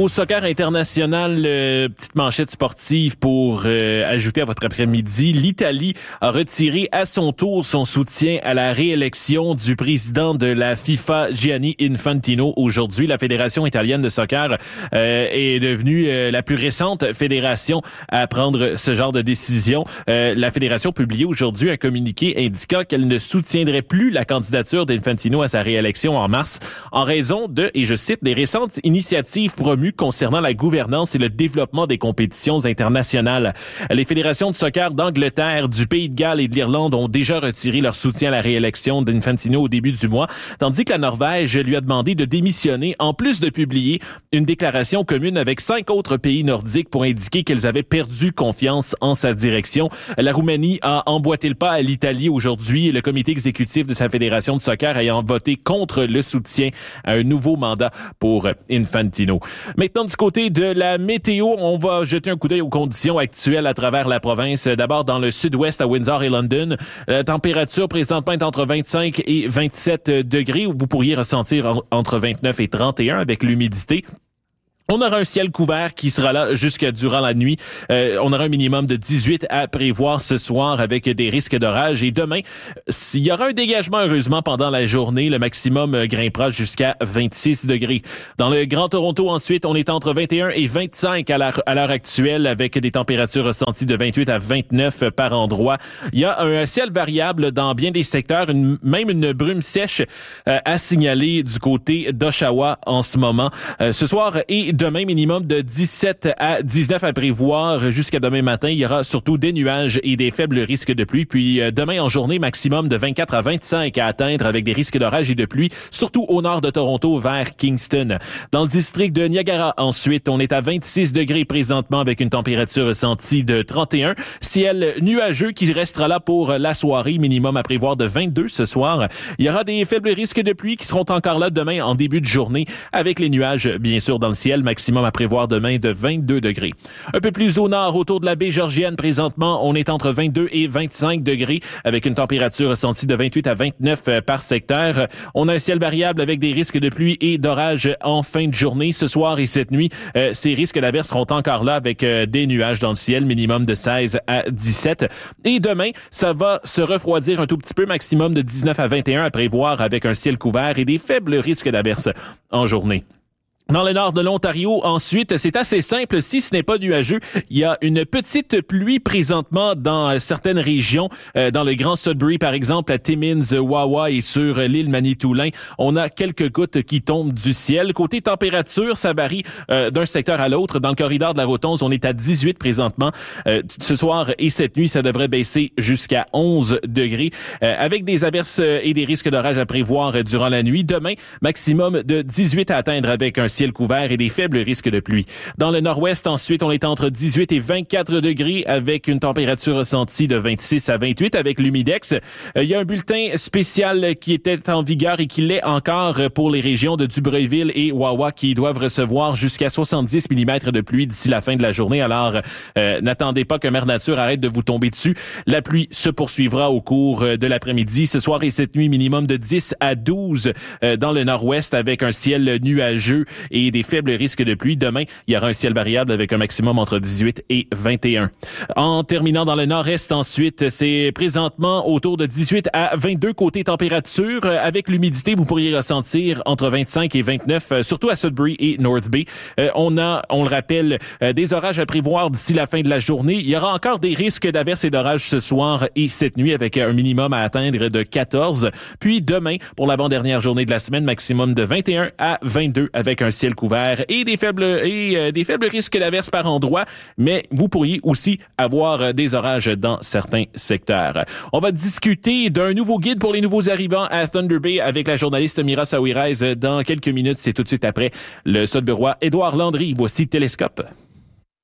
Au soccer international, petite manchette sportive pour ajouter à votre après-midi. L'Italie a retiré à son tour son soutien à la réélection du président de la FIFA, Gianni Infantino. Aujourd'hui, la Fédération italienne de soccer est devenue la plus récente fédération à prendre ce genre de décision. La fédération publiait aujourd'hui un communiqué indiquant qu'elle ne soutiendrait plus la candidature d'Infantino à sa réélection en mars en raison de, et je cite, des récentes initiatives promues concernant la gouvernance et le développement des compétitions internationales. Les fédérations de soccer d'Angleterre, du Pays de Galles et de l'Irlande ont déjà retiré leur soutien à la réélection d'Infantino au début du mois, tandis que la Norvège lui a demandé de démissionner en plus de publier une déclaration commune avec 5 autres pays nordiques pour indiquer qu'elles avaient perdu confiance en sa direction. La Roumanie a emboîté le pas à l'Italie aujourd'hui, le comité exécutif de sa fédération de soccer ayant voté contre le soutien à un nouveau mandat pour Infantino. Maintenant, du côté de la météo, on va jeter un coup d'œil aux conditions actuelles à travers la province. D'abord, dans le sud-ouest, à Windsor et London, la température présentement est entre 25 et 27 degrés. Vous pourriez ressentir entre 29 et 31 avec l'humidité. On aura un ciel couvert qui sera là jusque durant la nuit. On aura un minimum de 18 à prévoir ce soir avec des risques d'orage. Et demain, il y aura un dégagement heureusement pendant la journée. Le maximum grimpera jusqu'à 26 degrés. Dans le Grand Toronto, ensuite, on est entre 21 et 25 à l'heure actuelle avec des températures ressenties de 28 à 29 par endroit. Il y a un ciel variable dans bien des secteurs, même une brume sèche à signaler du côté d'Oshawa en ce moment. Ce soir et demain, minimum de 17 à 19 à prévoir jusqu'à demain matin. Il y aura surtout des nuages et des faibles risques de pluie. Puis demain en journée, maximum de 24 à 25 à atteindre avec des risques d'orage et de pluie, surtout au nord de Toronto vers Kingston. Dans le district de Niagara, ensuite, on est à 26 degrés présentement avec une température ressentie de 31. Ciel nuageux qui restera là pour la soirée, minimum à prévoir de 22 ce soir. Il y aura des faibles risques de pluie qui seront encore là demain en début de journée avec les nuages, bien sûr, dans le ciel. Maximum à prévoir demain de 22 degrés. Un peu plus au nord, autour de la baie Georgienne, présentement, on est entre 22 et 25 degrés avec une température ressentie de 28 à 29 par secteur. On a un ciel variable avec des risques de pluie et d'orage en fin de journée. Ce soir et cette nuit, ces risques d'averses seront encore là avec des nuages dans le ciel, minimum de 16 à 17. Et demain, ça va se refroidir un tout petit peu, maximum de 19 à 21 à prévoir avec un ciel couvert et des faibles risques d'averses en journée. Dans le nord de l'Ontario, ensuite, c'est assez simple. Si ce n'est pas nuageux, il y a une petite pluie présentement dans certaines régions. Dans le Grand Sudbury, par exemple, à Timmins, Wawa et sur l'île Manitoulin, on a quelques gouttes qui tombent du ciel. Côté température, ça varie d'un secteur à l'autre. Dans le corridor de la Rotonde, on est à 18 présentement. Ce soir et cette nuit, ça devrait baisser jusqu'à 11 degrés. Avec des averses et des risques d'orage à prévoir durant la nuit. Demain, maximum de 18 à atteindre avec un ciel couvert et des faibles risques de pluie. Dans le nord-ouest, ensuite, on est entre 18 et 24 degrés avec une température ressentie de 26 à 28 avec l'humidex. Il y a un bulletin spécial qui était en vigueur et qui l'est encore pour les régions de Dubreuilville et Wawa qui doivent recevoir jusqu'à 70 mm de pluie d'ici la fin de la journée. Alors, n'attendez pas que Mère Nature arrête de vous tomber dessus. La pluie se poursuivra au cours de l'après-midi. Ce soir et cette nuit, minimum de 10 à 12 dans le nord-ouest avec un ciel nuageux et des faibles risques de pluie. Demain, il y aura un ciel variable avec un maximum entre 18 et 21. En terminant dans le nord-est, ensuite, c'est présentement autour de 18 à 22 côté température. Avec l'humidité, vous pourriez ressentir entre 25 et 29, surtout à Sudbury et North Bay. On le rappelle, des orages à prévoir d'ici la fin de la journée. Il y aura encore des risques d'averses et d'orages ce soir et cette nuit avec un minimum à atteindre de 14. Puis demain, pour l'avant-dernière journée de la semaine, maximum de 21 à 22 avec un ciel couvert et des faibles risques d'averses par endroit, mais vous pourriez aussi avoir des orages dans certains secteurs. On va discuter d'un nouveau guide pour les nouveaux arrivants à Thunder Bay avec la journaliste Mira Sawiraz dans quelques minutes. C'est tout de suite après le Sudburois Édouard Landry. Voici Télescope.